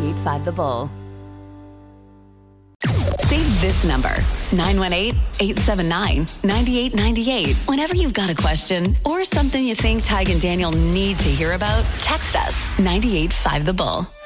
98.5 The Bull. Save this number, 918-879-9898. Whenever you've got a question or something you think Tig and Daniel need to hear about, text us, 98.5 The Bull.